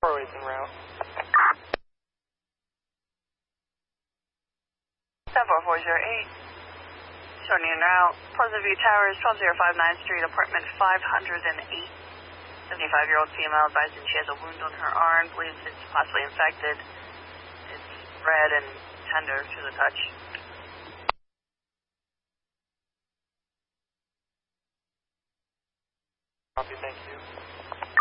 408's en route. 74408. Showing you now, Pleasant View Towers, 12059 Street, apartment 508. 75-year-old female advising she has a wound on her arm, believes it's possibly infected. It's red and tender to the touch. Copy, thank you.